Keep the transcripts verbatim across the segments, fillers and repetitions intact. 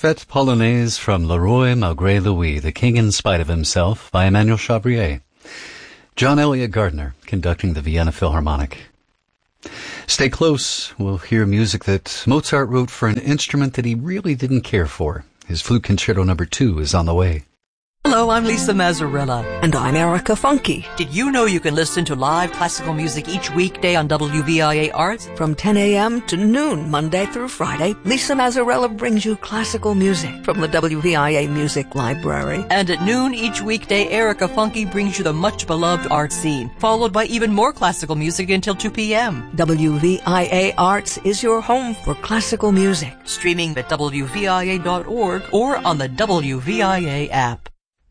Fête Polonaise from Le Roi Malgré Louis, The King in Spite of Himself, by Emmanuel Chabrier. John Elliott Gardner conducting the Vienna Philharmonic. Stay close. We'll hear music that Mozart wrote for an instrument that he really didn't care for. His Flute Concerto Number Two is on the way. Hello, I'm Lisa Mazzarella. And I'm Erica Funke. Did you know you can listen to live classical music each weekday on W V I A Arts? From ten a.m. to noon, Monday through Friday, Lisa Mazzarella brings you classical music from the W V I A Music Library. And at noon each weekday, Erica Funke brings you the much-beloved art scene, followed by even more classical music until two p.m. W V I A Arts is your home for classical music. Streaming at W V I A dot org or on the W V I A app.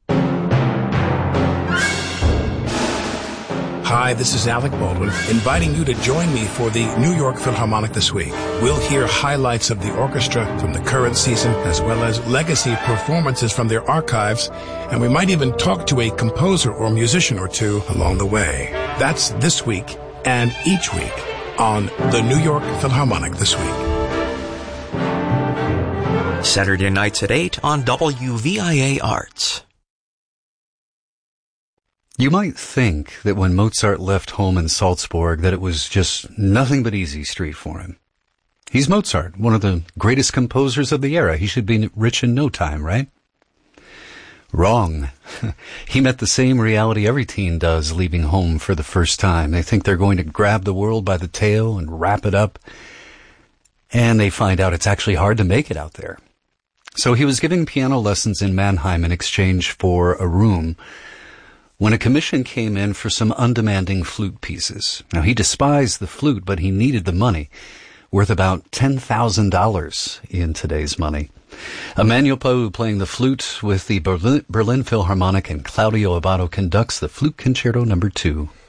Hi, this is Alec Baldwin, inviting you to join me for the New York Philharmonic this week. We'll hear highlights of the orchestra from the current season, as well as legacy performances from their archives, and we might even talk to a composer or musician or two along the way. That's this week and each week on the New York Philharmonic this week. Saturday nights at eight on W V I A Arts. You might think that when Mozart left home in Salzburg that it was just nothing but easy street for him. He's Mozart, one of the greatest composers of the era. He should be rich in no time, right? Wrong. He met the same reality every teen does leaving home for the first time. They think they're going to grab the world by the tail and wrap it up, and they find out it's actually hard to make it out there. So he was giving piano lessons in Mannheim in exchange for a room when a commission came in for some undemanding flute pieces. Now, he despised the flute, but he needed the money, worth about ten thousand dollars in today's money. Emmanuel Pau playing the flute with the Berlin, Berlin Philharmonic, and Claudio Abbado conducts the Flute Concerto Number Two.